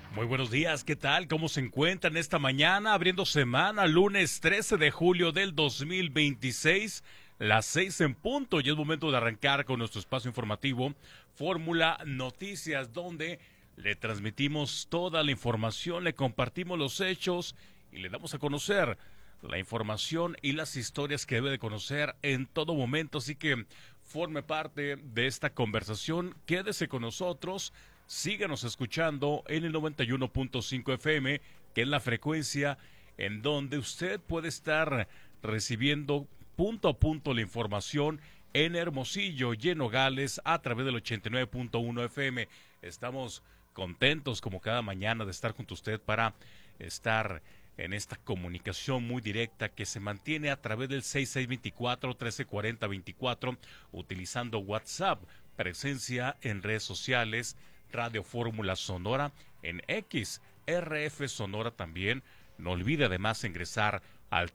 Muy buenos días, ¿qué tal? ¿Cómo se encuentran esta mañana? Abriendo semana, lunes 13 de julio del 2026, las 6 en punto, y es momento de arrancar con nuestro espacio informativo Fórmula Noticias, donde le transmitimos toda la información, le compartimos los hechos y le damos a conocer la información y las historias que debe de conocer en todo momento. Así que forme parte de esta conversación, quédese con nosotros. Síganos escuchando en el 91.5 FM, que es la frecuencia en donde usted puede estar recibiendo punto a punto la información en Hermosillo y en Nogales a través del 89.1 FM. Estamos contentos como cada mañana de estar junto a usted para estar en esta comunicación muy directa que se mantiene a través del 6624-1340-24, utilizando WhatsApp, presencia en redes sociales, Radio Fórmula Sonora en X, RF Sonora también. No olvide además ingresar al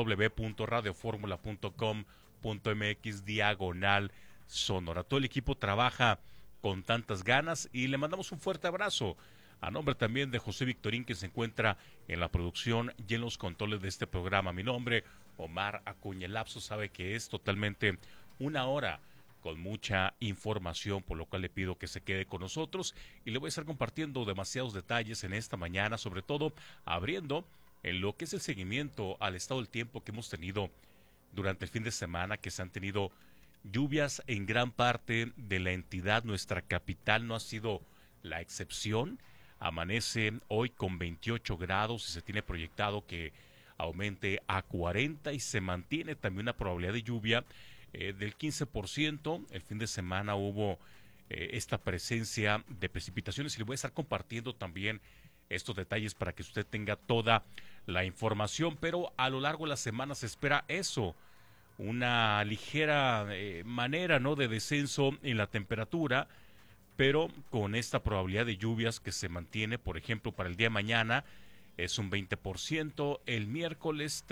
www.radioformula.com.mx/Sonora. Todo el equipo trabaja con tantas ganas y le mandamos un fuerte abrazo. A nombre también de José Victorín, que se encuentra en la producción y en los controles de este programa. Mi nombre, Omar Acuña. El lapso sabe que es totalmente una hora con mucha información, por lo cual le pido que se quede con nosotros y le voy a estar compartiendo demasiados detalles en esta mañana, sobre todo abriendo en lo que es el seguimiento al estado del tiempo que hemos tenido durante el fin de semana, que se han tenido lluvias en gran parte de la entidad. Nuestra capital no ha sido la excepción. Amanece hoy con 28 grados y se tiene proyectado que aumente a 40 y se mantiene también una probabilidad de lluvia del 15%. El fin de semana hubo esta presencia de precipitaciones y le voy a estar compartiendo también estos detalles para que usted tenga toda la información, pero a lo largo de la semana se espera eso, una ligera manera, ¿no?, de descenso en la temperatura, pero con esta probabilidad de lluvias que se mantiene. Por ejemplo, para el día de mañana es un 20%, el miércoles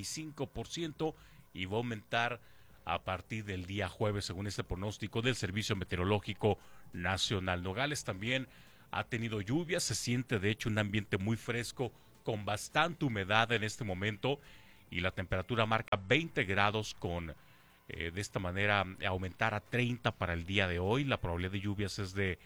35% y va a aumentar a partir del día jueves, según este pronóstico del Servicio Meteorológico Nacional. Nogales también ha tenido lluvias, se siente de hecho un ambiente muy fresco con bastante humedad en este momento y la temperatura marca 20 grados con de esta manera aumentar a 30 para el día de hoy. La probabilidad de lluvias es de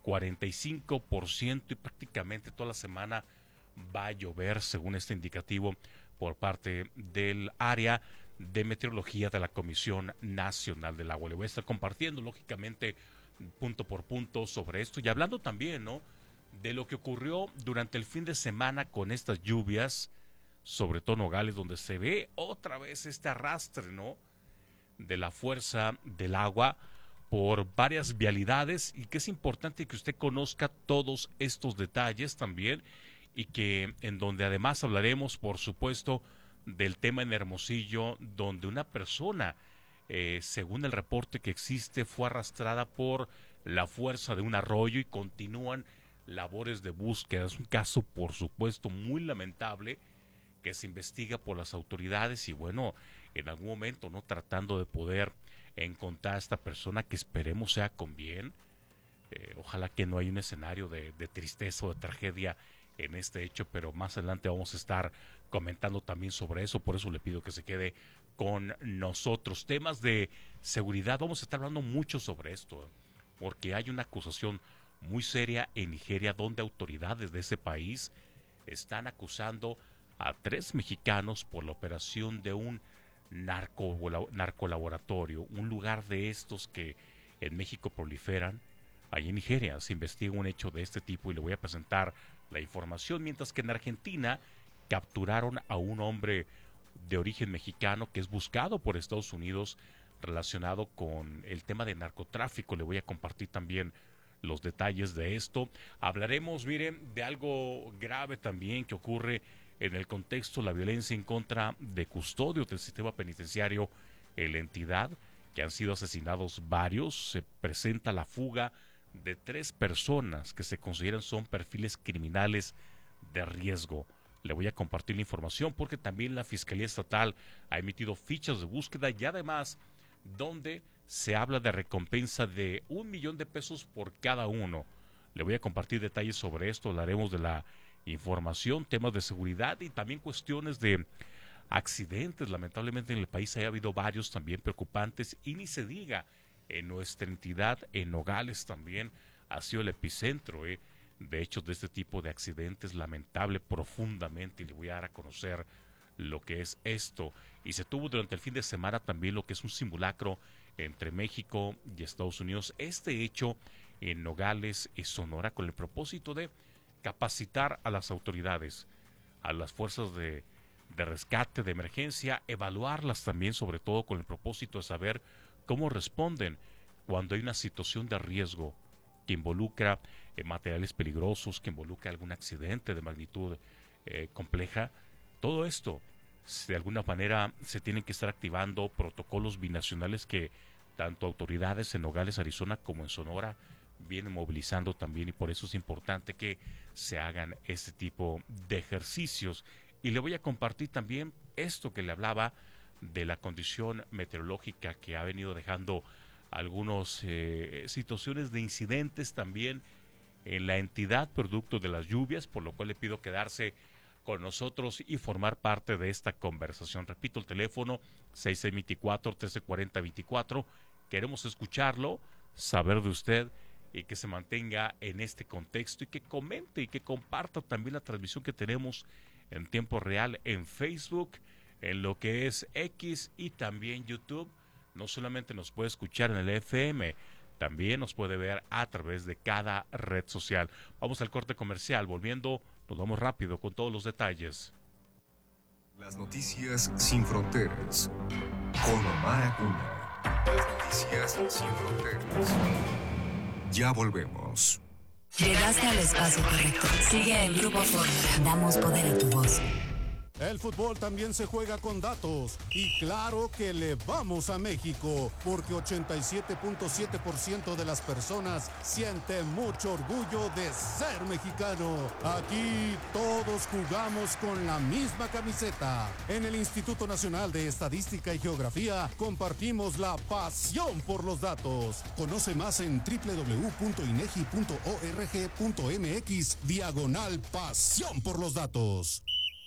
45% y prácticamente toda la semana va a llover, según este indicativo por parte del área de meteorología de la Comisión Nacional del Agua. Le voy a estar compartiendo, lógicamente, punto por punto sobre esto y hablando también, ¿no?, de lo que ocurrió durante el fin de semana con estas lluvias, sobre todo Nogales, donde se ve otra vez este arrastre, ¿no?, de la fuerza del agua por varias vialidades y que es importante que usted conozca todos estos detalles también y que en donde además hablaremos, por supuesto, del tema en Hermosillo, donde una persona, según el reporte que existe, fue arrastrada por la fuerza de un arroyo y continúan labores de búsqueda. Es un caso, por supuesto, muy lamentable que se investiga por las autoridades y bueno, en algún momento, no, tratando de poder encontrar a esta persona que esperemos sea con bien. Ojalá que no haya un escenario de tristeza o de tragedia en este hecho, pero más adelante vamos a estar comentando también sobre eso, por eso le pido que se quede con nosotros. Temas de seguridad, vamos a estar hablando mucho sobre esto, porque hay una acusación muy seria en Nigeria donde autoridades de ese país están acusando a 3 mexicanos por la operación de un narcolaboratorio, un lugar de estos que en México proliferan. Allí en Nigeria se investiga un hecho de este tipo y le voy a presentar la información, mientras que en Argentina capturaron a un hombre de origen mexicano que es buscado por Estados Unidos relacionado con el tema de narcotráfico. Le voy a compartir también los detalles de esto. Hablaremos, miren, de algo grave también que ocurre en el contexto de la violencia en contra de custodios del sistema penitenciario en la entidad, que han sido asesinados varios. Se presenta la fuga de 3 personas que se consideran son perfiles criminales de riesgo. Le voy a compartir la información porque también la Fiscalía Estatal ha emitido fichas de búsqueda y además donde se habla de recompensa de 1 millón de pesos por cada uno Le voy a compartir detalles sobre esto, hablaremos de la información, temas de seguridad y también cuestiones de accidentes. Lamentablemente en el país ha habido varios también preocupantes y ni se diga en nuestra entidad, en Nogales también ha sido el epicentro de hechos de este tipo de accidentes, lamentable profundamente, y le voy a dar a conocer lo que es esto. Y se tuvo durante el fin de semana también lo que es un simulacro entre México y Estados Unidos. Este hecho en Nogales y Sonora con el propósito de capacitar a las autoridades, a las fuerzas de rescate, de emergencia, evaluarlas también, sobre todo con el propósito de saber cómo responden cuando hay una situación de riesgo que involucra materiales peligrosos, que involucra algún accidente de magnitud compleja. Todo esto, de alguna manera, se tienen que estar activando protocolos binacionales que tanto autoridades en Nogales, Arizona, como en Sonora vienen movilizando también, y por eso es importante que se hagan este tipo de ejercicios. Y le voy a compartir también esto que le hablaba de la condición meteorológica que ha venido dejando algunas situaciones de incidentes también en la entidad producto de las lluvias, por lo cual le pido quedarse con nosotros y formar parte de esta conversación. Repito, el teléfono 6624-1340-24. Queremos escucharlo, saber de usted y que se mantenga en este contexto y que comente y que comparta también la transmisión que tenemos en tiempo real en Facebook, en lo que es X y también YouTube. No solamente nos puede escuchar en el FM, también nos puede ver a través de cada red social. Vamos al corte comercial, volviendo, nos vamos rápido con todos los detalles. Las noticias sin fronteras, con Omar Acuña. Las noticias sin fronteras. Ya volvemos. Llegaste al espacio correcto. Sigue el Grupo Fórmula. Damos poder a tu voz. El fútbol también se juega con datos y claro que le vamos a México porque 87.7% de las personas sienten mucho orgullo de ser mexicano. Aquí todos jugamos con la misma camiseta. En el Instituto Nacional de Estadística y Geografía compartimos la pasión por los datos. Conoce más en www.inegi.org.mx/pasión por los datos.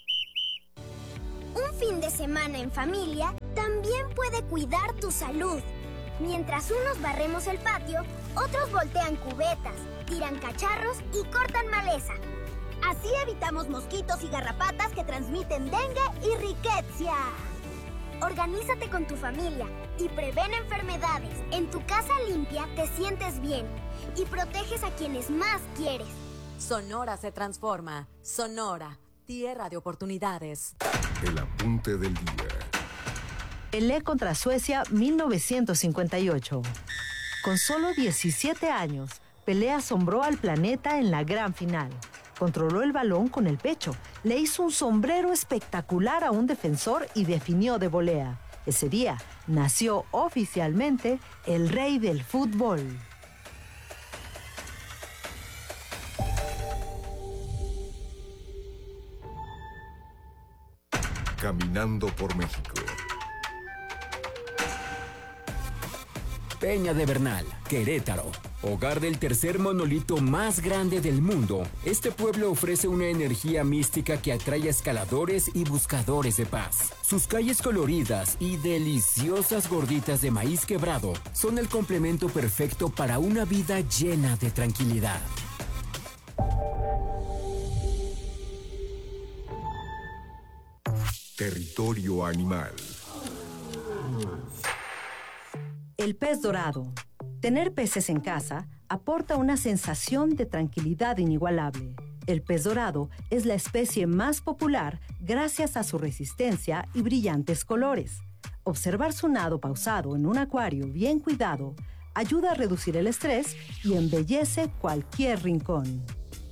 Un fin de semana en familia también puede cuidar tu salud. Mientras unos barremos el patio, otros voltean cubetas, tiran cacharros y cortan maleza. Así evitamos mosquitos y garrapatas que transmiten dengue y riqueza. Organízate con tu familia y prevén enfermedades. En tu casa limpia te sientes bien y proteges a quienes más quieres. Sonora se transforma. Sonora, tierra de oportunidades. El apunte del día. Pelé contra Suecia 1958. Con solo 17 años, Pelé asombró al planeta en la gran final. Controló el balón con el pecho, le hizo un sombrero espectacular a un defensor y definió de volea. Ese día nació oficialmente el rey del fútbol. Caminando por México. Peña de Bernal, Querétaro. Hogar del tercer monolito más grande del mundo, este pueblo ofrece una energía mística que atrae a escaladores y buscadores de paz. Sus calles coloridas y deliciosas gorditas de maíz quebrado son el complemento perfecto para una vida llena de tranquilidad. Territorio animal. El pez dorado. Tener peces en casa aporta una sensación de tranquilidad inigualable. El pez dorado es la especie más popular gracias a su resistencia y brillantes colores. Observar su nado pausado en un acuario bien cuidado ayuda a reducir el estrés y embellece cualquier rincón.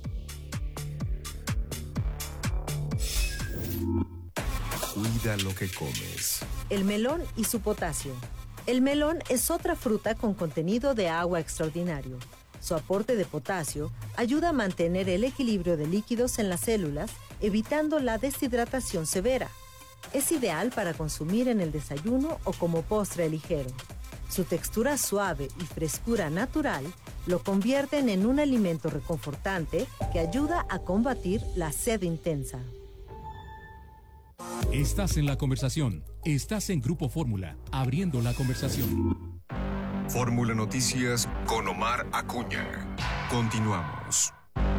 Cuida lo que comes. El melón y su potasio. El melón es otra fruta con contenido de agua extraordinario. Su aporte de potasio ayuda a mantener el equilibrio de líquidos en las células, evitando la deshidratación severa. Es ideal para consumir en el desayuno o como postre ligero. Su textura suave y frescura natural Lo convierten en un alimento reconfortante que ayuda a combatir la sed intensa. Estás en la conversación. Estás en Grupo Fórmula, abriendo la conversación. Fórmula Noticias con Omar Acuña. Continuamos.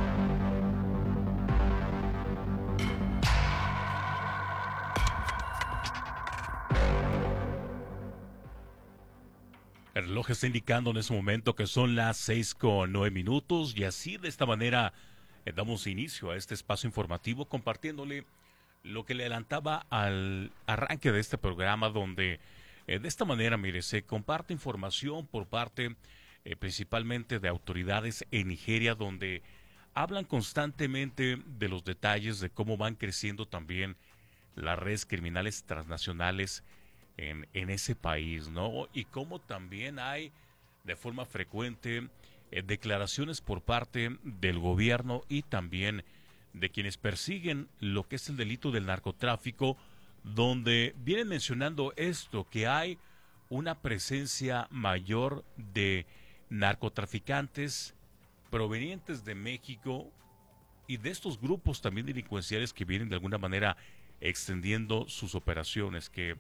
El reloj está indicando en ese momento que son las 6:09 y así de esta manera damos inicio a este espacio informativo compartiéndole lo que le adelantaba al arranque de este programa donde de esta manera, mire, se comparte información por parte principalmente de autoridades en Nigeria donde hablan constantemente de los detalles de cómo van creciendo también las redes criminales transnacionales en ese país, ¿no? Y cómo también hay de forma frecuente declaraciones por parte del gobierno y también de quienes persiguen lo que es el delito del narcotráfico, donde vienen mencionando esto, que hay una presencia mayor de narcotraficantes provenientes de México y de estos grupos también delincuenciales que vienen de alguna manera extendiendo sus operaciones, que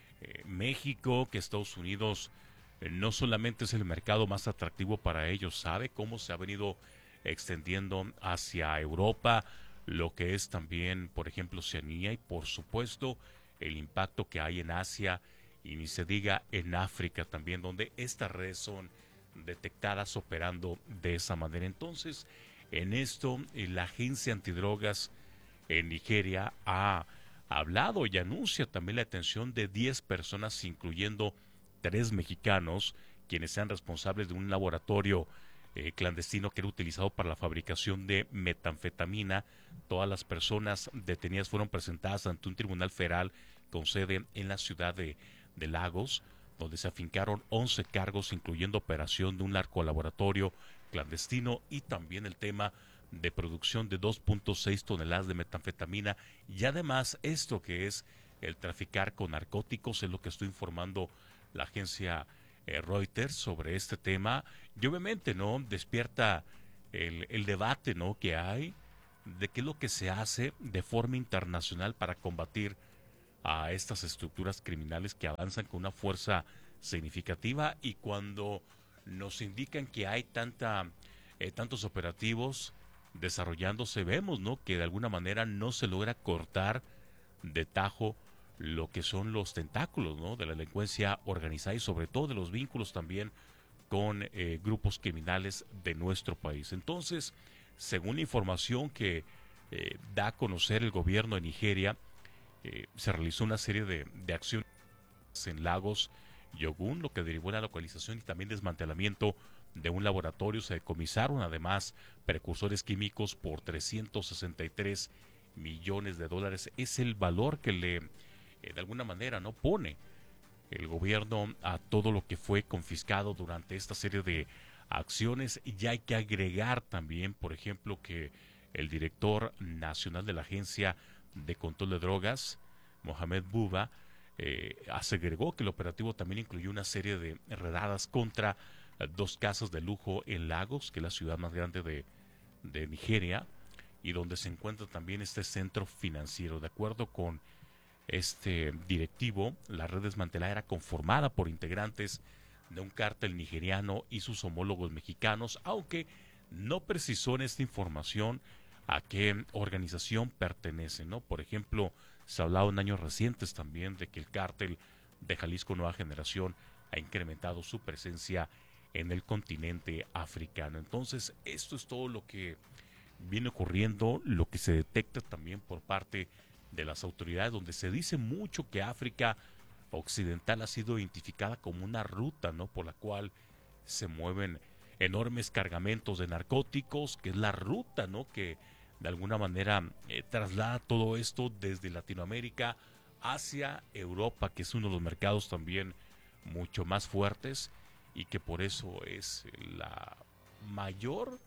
México, que Estados Unidos no solamente es el mercado más atractivo para ellos, sabe cómo se ha venido extendiendo hacia Europa, lo que es también, por ejemplo, Oceanía y por supuesto el impacto que hay en Asia y ni se diga en África también, donde estas redes son detectadas operando de esa manera. Entonces, en esto, la agencia antidrogas en Nigeria ha hablado y anuncia también la detención de 10 personas, incluyendo 3 mexicanos, quienes sean responsables de un laboratorio clandestino que era utilizado para la fabricación de metanfetamina. Todas las personas detenidas fueron presentadas ante un tribunal federal con sede en la ciudad de Lagos, donde se afincaron 11 cargos, incluyendo operación de un narcolaboratorio clandestino y también el tema de producción de 2.6 toneladas de metanfetamina y además esto que es el traficar con narcóticos, es lo que estoy informando la agencia Reuters sobre este tema, y obviamente no despierta el debate no que hay de qué es lo que se hace de forma internacional para combatir a estas estructuras criminales que avanzan con una fuerza significativa, y cuando nos indican que hay tantos operativos desarrollándose, vemos no que de alguna manera no se logra cortar de tajo lo que son los tentáculos, ¿no?, de la delincuencia organizada y sobre todo de los vínculos también con grupos criminales de nuestro país. Entonces, según la información que da a conocer el gobierno de Nigeria, se realizó una serie de acciones en Lagos y Ogun, lo que derivó en la localización y también desmantelamiento de un laboratorio. Se decomisaron además precursores químicos por $363 millones. Es el valor que le de alguna manera no pone el gobierno a todo lo que fue confiscado durante esta serie de acciones. Y hay que agregar también, por ejemplo, que el director nacional de la Agencia de Control de Drogas, Mohamed Buba, agregó que el operativo también incluyó una serie de redadas contra 2 casas de lujo en Lagos, que es la ciudad más grande de Nigeria, y donde se encuentra también este centro financiero. De acuerdo con este directivo, la red desmantelada era conformada por integrantes de un cártel nigeriano y sus homólogos mexicanos, aunque no precisó en esta información a qué organización pertenece, ¿no? Por ejemplo, se ha hablado en años recientes también de que el cártel de Jalisco Nueva Generación ha incrementado su presencia en el continente africano. Entonces, esto es todo lo que viene ocurriendo, lo que se detecta también por parte de las autoridades, donde se dice mucho que África Occidental ha sido identificada como una ruta, ¿no?, por la cual se mueven enormes cargamentos de narcóticos, que es la ruta, ¿no?, que de alguna manera traslada todo esto desde Latinoamérica hacia Europa, que es uno de los mercados también mucho más fuertes y que por eso es la mayor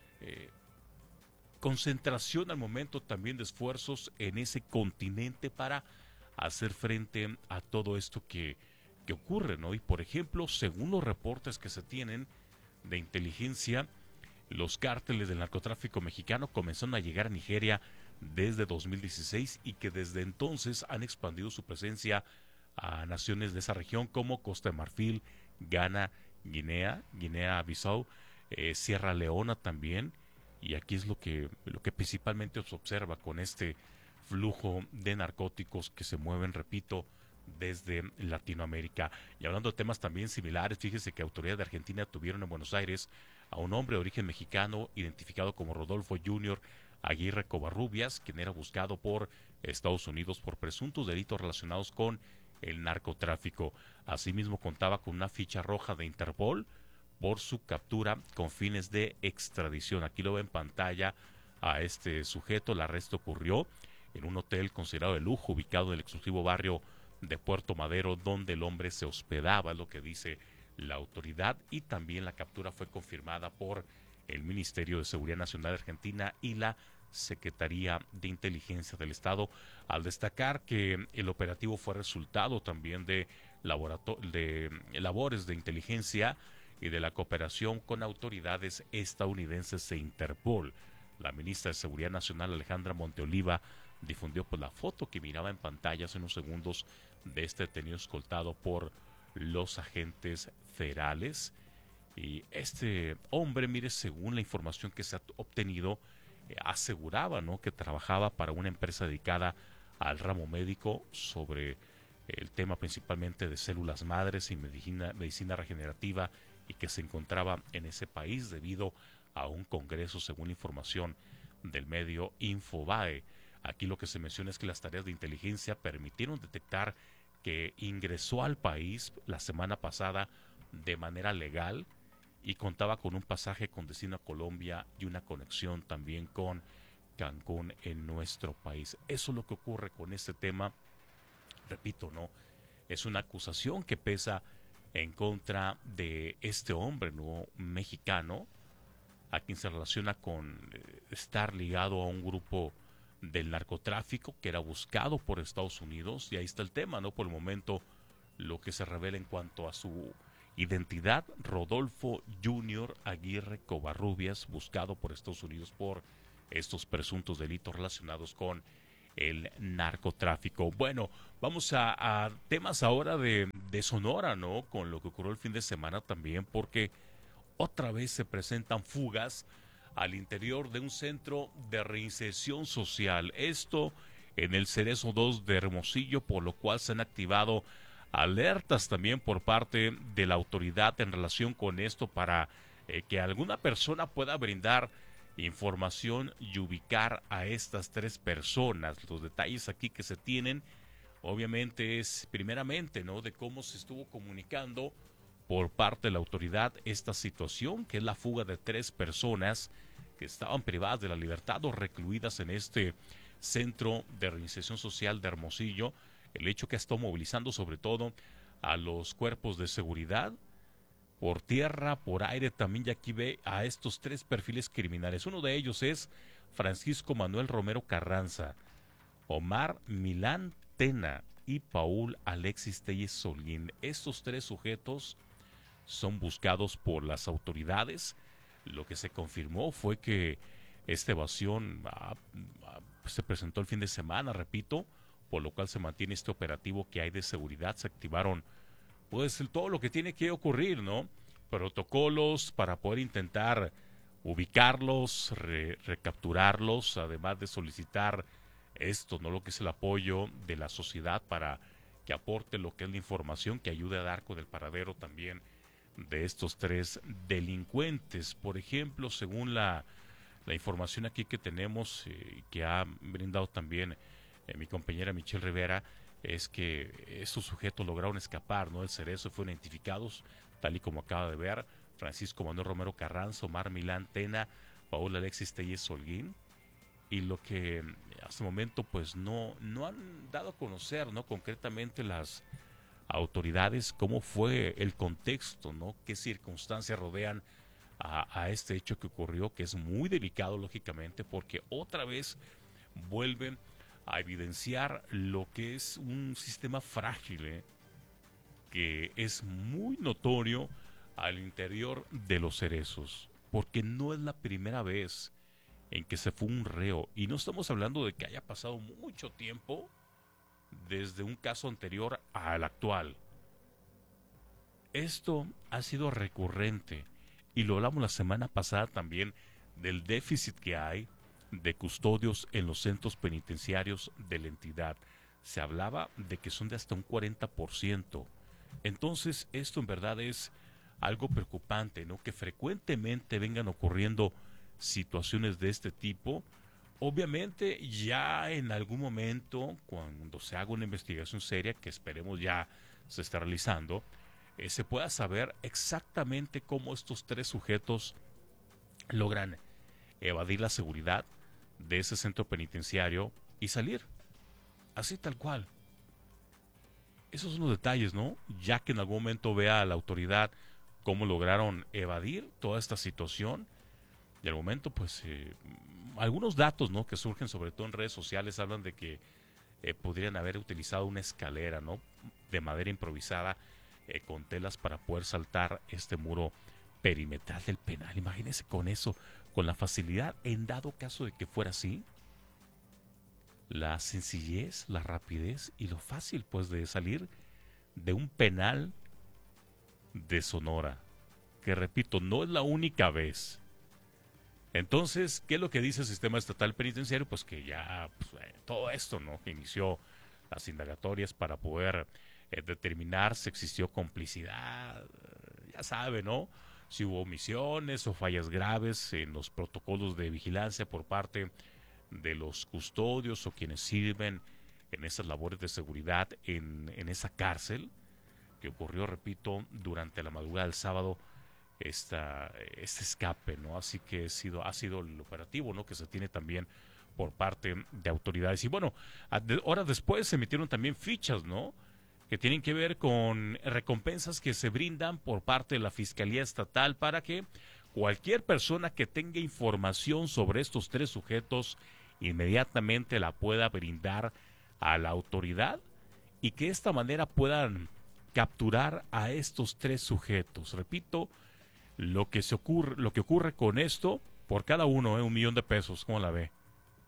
concentración al momento también de esfuerzos en ese continente para hacer frente a todo esto que ocurre, ¿no? Y por ejemplo, según los reportes que se tienen, de inteligencia, los cárteles del narcotráfico mexicano comenzaron a llegar a Nigeria desde 2016 y que desde entonces han expandido su presencia a naciones de esa región como Costa de Marfil, Ghana, Guinea-Bissau, Sierra Leona también, y aquí es lo que principalmente se observa con este flujo de narcóticos que se mueven, repito, desde Latinoamérica. Y hablando de temas también similares, fíjese que autoridades de Argentina tuvieron en Buenos Aires a un hombre de origen mexicano identificado como Rodolfo Junior Aguirre Covarrubias, quien era buscado por Estados Unidos por presuntos delitos relacionados con el narcotráfico. Asimismo contaba con una ficha roja de Interpol por su captura con fines de extradición. Aquí lo ve en pantalla a este sujeto. El arresto ocurrió en un hotel considerado de lujo ubicado en el exclusivo barrio de Puerto Madero, donde el hombre se hospedaba, es lo que dice la autoridad, y también la captura fue confirmada por el Ministerio de Seguridad Nacional de Argentina y la Secretaría de Inteligencia del Estado, al destacar que el operativo fue resultado también de labores de inteligencia y de la cooperación con autoridades estadounidenses e Interpol. La ministra de Seguridad Nacional, Alejandra Monteoliva, difundió pues la foto que miraba en pantalla hace unos segundos de este detenido escoltado por los agentes federales. Y este hombre, mire, según la información que se ha obtenido, aseguraba, ¿no?, que trabajaba para una empresa dedicada al ramo médico sobre el tema principalmente de células madres y medicina regenerativa, y que se encontraba en ese país debido a un congreso, según la información del medio Infobae. Aquí lo que se menciona es que las tareas de inteligencia permitieron detectar que ingresó al país la semana pasada de manera legal y contaba con un pasaje con destino a Colombia y una conexión también con Cancún en nuestro país. Eso es lo que ocurre con este tema. Repito, no es una acusación que pesa en contra de este hombre, ¿no?, mexicano, a quien se relaciona con estar ligado a un grupo del narcotráfico que era buscado por Estados Unidos. Y ahí está el tema, ¿no? Por el momento, lo que se revela en cuanto a su identidad: Rodolfo Junior Aguirre Covarrubias, buscado por Estados Unidos por estos presuntos delitos relacionados con el narcotráfico. Bueno, vamos a temas ahora de Sonora, ¿no? Con lo que ocurrió el fin de semana también, porque otra vez se presentan fugas al interior de un centro de reinserción social. Esto en el Cerezo 2 de Hermosillo, por lo cual se han activado alertas también por parte de la autoridad en relación con esto para que alguna persona pueda brindar información y ubicar a estas 3 personas. Los detalles aquí que se tienen, obviamente, es primeramente, ¿no?, de cómo se estuvo comunicando por parte de la autoridad esta situación, que es la fuga de 3 personas que estaban privadas de la libertad o recluidas en este centro de reinserción social de Hermosillo. El hecho que ha estado movilizando sobre todo a los cuerpos de seguridad por tierra, por aire también, y aquí ve a estos 3 perfiles criminales. Uno de ellos es Francisco Manuel Romero Carranza, Omar Milán Tena y Paul Alexis Telles Solguín. Estos 3 sujetos son buscados por las autoridades. Lo que se confirmó fue que esta evasión se presentó el fin de semana, repito, por lo cual se mantiene este operativo que hay de seguridad. Se activaron pues todo lo que tiene que ocurrir, ¿no? Protocolos para poder intentar ubicarlos, recapturarlos, además de solicitar esto, ¿no?, lo que es el apoyo de la sociedad para que aporte lo que es la información que ayude a dar con el paradero también de estos 3 delincuentes. Por ejemplo, según la información aquí que tenemos, que ha brindado también mi compañera Michelle Rivera, es que estos sujetos lograron escapar, ¿no?, del Cerezo. Fueron identificados, tal y como acaba de ver, Francisco Manuel Romero Carranza, Omar Milán Tena, Paul Alexis Telles Holguín, y lo que hasta el momento pues no han dado a conocer, ¿no?, concretamente las autoridades, cómo fue el contexto, ¿no?, qué circunstancias rodean a este hecho que ocurrió, que es muy delicado, lógicamente, porque otra vez vuelven a evidenciar lo que es un sistema frágil, que es muy notorio al interior de los cerezos, porque no es la primera vez en que se fue un reo, y no estamos hablando de que haya pasado mucho tiempo desde un caso anterior al actual. Esto ha sido recurrente, y lo hablamos la semana pasada también del déficit que hay de custodios en los centros penitenciarios de la entidad. Se hablaba de que son de hasta un 40%. Entonces, esto en verdad es algo preocupante, ¿no? Que frecuentemente vengan ocurriendo situaciones de este tipo. Obviamente, ya en algún momento, cuando se haga una investigación seria, que esperemos ya se está realizando, se pueda saber exactamente cómo estos 3 sujetos logran evadir la seguridad de ese centro penitenciario y salir, así tal cual. Esos son los detalles, ¿no? Ya que en algún momento vea a la autoridad cómo lograron evadir toda esta situación, y al momento, pues, algunos datos, ¿no?, que surgen sobre todo en redes sociales hablan de que podrían haber utilizado una escalera, ¿no?, de madera improvisada con telas para poder saltar este muro perimetral del penal. Imagínense con eso, con la facilidad, en dado caso de que fuera así, la sencillez, la rapidez y lo fácil, pues, de salir de un penal de Sonora, que repito, no es la única vez. Entonces, ¿qué es lo que dice el sistema estatal penitenciario? Pues que ya todo esto, ¿no?, que inició las indagatorias para poder determinar si existió complicidad, ya sabe, ¿no?, si hubo omisiones o fallas graves en los protocolos de vigilancia por parte de los custodios o quienes sirven en esas labores de seguridad en esa cárcel, que ocurrió, repito, durante la madrugada del sábado, este escape, ¿no? Así que ha sido el operativo, ¿no?, que se tiene también por parte de autoridades. Y bueno, horas después se emitieron también fichas, ¿no?, que tienen que ver con recompensas que se brindan por parte de la Fiscalía Estatal para que cualquier persona que tenga información sobre estos 3 sujetos inmediatamente la pueda brindar a la autoridad y que de esta manera puedan capturar a estos 3 sujetos. Repito, lo que ocurre con esto, por cada uno, $1 millón, ¿cómo la ve?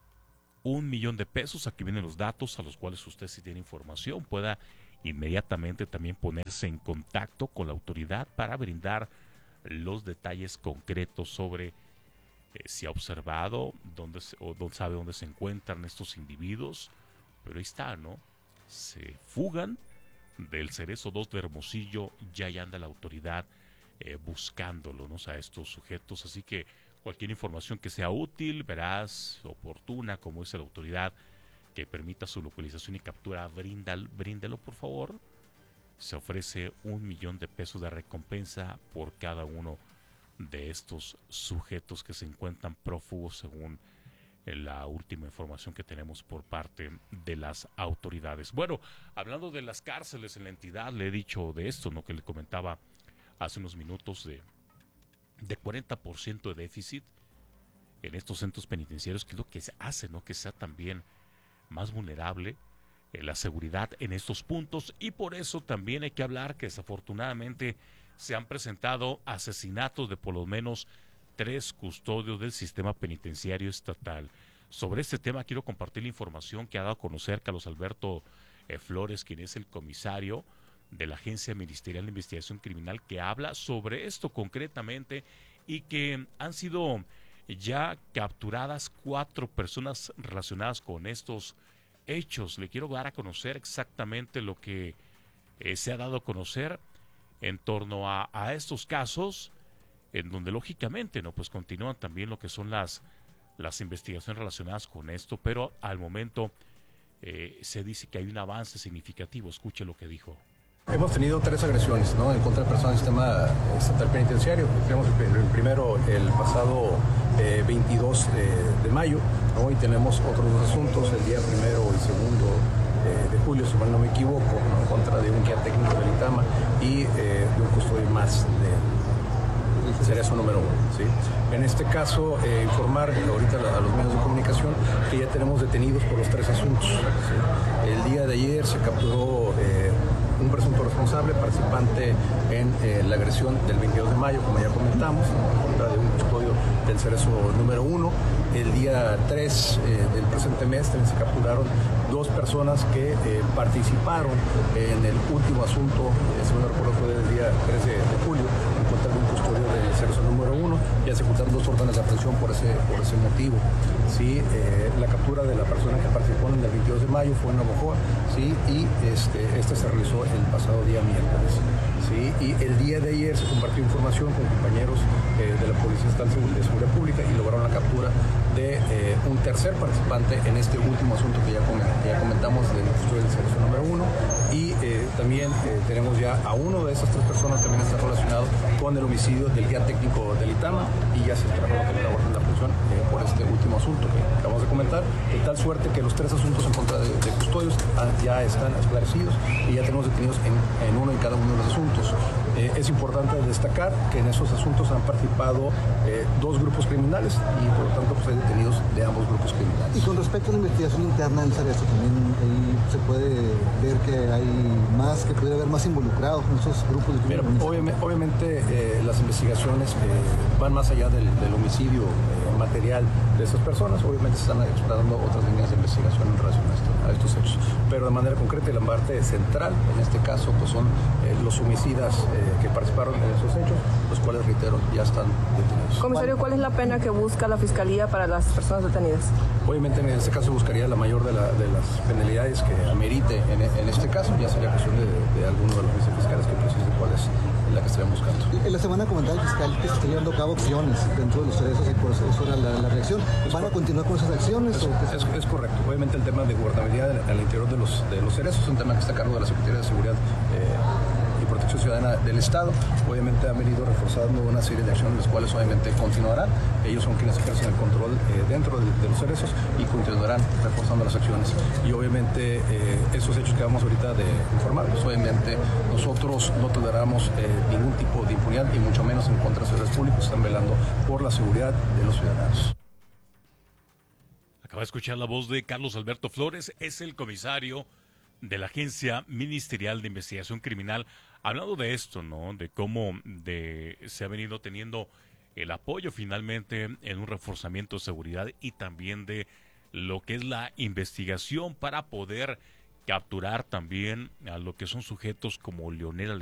$1 millón, aquí vienen los datos a los cuales usted, si tiene información, pueda inmediatamente también ponerse en contacto con la autoridad para brindar los detalles concretos sobre si ha observado dónde sabe dónde se encuentran estos individuos. Pero ahí está, ¿no? Se fugan del Cerezo 2 de Hermosillo, ya anda la autoridad buscándolo, ¿no?, a estos sujetos. Así que cualquier información que sea útil, veraz, oportuna, como dice la autoridad, que permita su localización y captura, bríndelo, por favor. Se ofrece $1 millón de recompensa por cada uno de estos sujetos que se encuentran prófugos, según la última información que tenemos por parte de las autoridades. Bueno, hablando de las cárceles en la entidad, le he dicho de esto, ¿no?, que le comentaba hace unos minutos de 40% de déficit en estos centros penitenciarios, que es lo que se hace, ¿no?, que sea también más vulnerable la seguridad en estos puntos. Y por eso también hay que hablar que desafortunadamente se han presentado asesinatos de por lo menos 3 custodios del sistema penitenciario estatal. Sobre este tema quiero compartir la información que ha dado a conocer Carlos Alberto Flores, quien es el comisario de la Agencia Ministerial de Investigación Criminal, que habla sobre esto concretamente y que han sido ya capturadas 4 personas relacionadas con estos hechos. Le quiero dar a conocer exactamente lo que se ha dado a conocer en torno a estos casos, en donde lógicamente, ¿no?, pues continúan también lo que son las investigaciones relacionadas con esto, pero al momento se dice que hay un avance significativo. Escuche lo que dijo. Hemos tenido 3 agresiones, ¿no?, en contra de personas del sistema estatal penitenciario. Tenemos el primero el pasado 22 de mayo, ¿no?, y tenemos otros 2 asuntos, el día 1 y 2 de julio, si mal no me equivoco, ¿no?, en contra de un guía técnico del ITAMA y de un custodio más de Cerezo número 1. ¿sí? En este caso, informar ahorita a los medios de comunicación que ya tenemos detenidos por los 3 asuntos. ¿sí? El día de ayer se capturó un presunto responsable participante en la agresión del 22 de mayo, como ya comentamos, en contra de un custodio del Cerezo número 1. El día 3 del presente mes también se capturaron 2 personas que participaron en el último asunto, si no recuerdo fue del día 13 de julio, en contra de un custodio del Cerezo número 1. Ya se ejecutaron 2 órdenes de aprehensión por ese motivo. ¿Sí? La captura de la persona que participó en el 22 de mayo fue en Navojoa, ¿sí? Y este se realizó el pasado día miércoles. ¿Sí? Y el día de ayer se compartió información con compañeros de la Policía Estatal de Seguridad Pública y lograron la captura de un tercer participante en este último asunto que ya comentamos del custodio del Cerezo número 1. Y también tenemos ya a uno de esas 3 personas también está relacionado con el homicidio del guía técnico del Itama, y ya se trajo la orden de aprehensión por este último asunto que acabamos de comentar, de tal suerte que los 3 asuntos en contra de custodios ya están esclarecidos y ya tenemos detenidos en uno en cada uno de los asuntos. Es importante destacar que en esos asuntos han participado 2 grupos criminales y por lo tanto pues, hay detenidos de ambos grupos criminales. Y con respecto a la investigación interna del Cerezo, también ahí se puede ver que hay más, que pudiera haber más involucrados con esos grupos de criminales. Obviamente las investigaciones van más allá del homicidio material de esas personas. Obviamente se están explorando otras líneas de investigación en relación a estos hechos, pero de manera concreta la parte central en este caso pues son los homicidas que participaron en esos hechos, los cuales, reitero, ya están detenidos. Comisario, ¿cuál es la pena que busca la Fiscalía para las personas detenidas? Obviamente en este caso buscaría la mayor de las penalidades que amerite en este caso. Ya sería cuestión de alguno de los vicefiscales que precise cuál es la que estarían buscando. En la semana comentaba el fiscal que se estarían llevando a cabo acciones dentro de los cerezos y por eso era la reacción. ¿Van a continuar con esas acciones? Es correcto. Obviamente el tema de gobernabilidad al interior de los cerezos es un tema que está a cargo de la Secretaría de Seguridad y Protección Ciudadana del Estado. Obviamente han venido reforzando una serie de acciones, las cuales obviamente continuarán. Ellos son quienes ejercen el control dentro de los cerezos y continuarán reforzando las acciones. Y obviamente esos hechos que vamos ahorita de informar, pues obviamente nosotros no toleramos ningún tipo de impunidad y mucho menos en contra de servidores públicos. Están velando por la seguridad de los ciudadanos. Acaba de escuchar la voz de Carlos Alberto Flores, es el comisario de la Agencia Ministerial de Investigación Criminal, hablando de esto, ¿no? De cómo se ha venido teniendo el apoyo finalmente en un reforzamiento de seguridad y también de lo que es la investigación para poder capturar también a lo que son sujetos como Leonel